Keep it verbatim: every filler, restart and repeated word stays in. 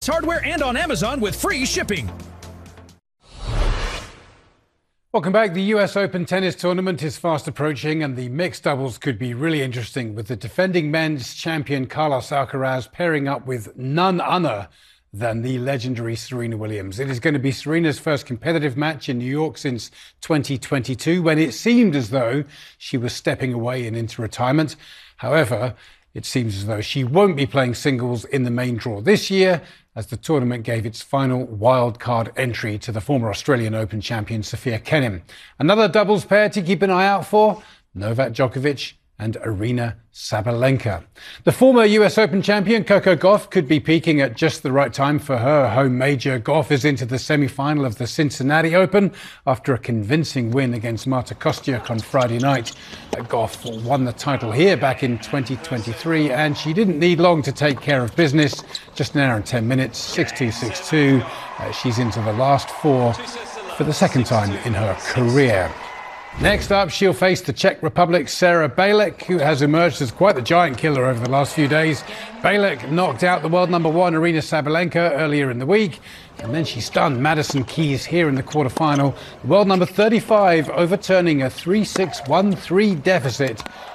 Hardware and on Amazon with free shipping. Welcome back. The U S Open tennis tournament is fast approaching and the mixed doubles could be really interesting with the defending men's champion Carlos Alcaraz pairing up with none other than the legendary Serena Williams. It is going to be Serena's first competitive match in New York since twenty twenty-two, when it seemed as though she was stepping away and into retirement. However, it seems as though she won't be playing singles in the main draw this year, as the tournament gave its final wildcard entry to the former Australian Open champion Sofia Kenin. Another doubles pair to keep an eye out for, Novak Djokovic and Aryna Sabalenka. The former U S Open champion Coco Gauff could be peaking at just the right time for her home major. Gauff is into the semi-final of the Cincinnati Open after a convincing win against Marta Kostyuk on Friday night. Gauff won the title here back in twenty twenty-three, and she didn't need long to take care of business. Just an hour and ten minutes, six two, six two. Uh, she's into the last four for the second time in her career. Next up, she'll face the Czech Republic's Sarah Bejlek, who has emerged as quite the giant killer over the last few days. Bejlek knocked out the world number one Aryna Sabalenka earlier in the week, and then she stunned Madison Keys here in the quarterfinal. The world number thirty-five overturning a three six, one three deficit